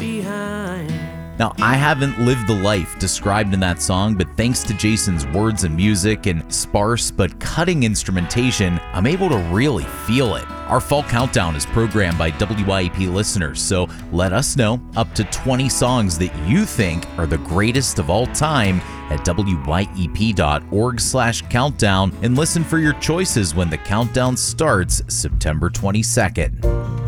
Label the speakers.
Speaker 1: behind.
Speaker 2: Now, I haven't lived the life described in that song, but thanks to Jason's words and music and sparse but cutting instrumentation, I'm able to really feel it. Our fall countdown is programmed by WYEP listeners, so let us know up to 20 songs that you think are the greatest of all time at wyep.org/countdown and listen for your choices when the countdown starts September 22nd.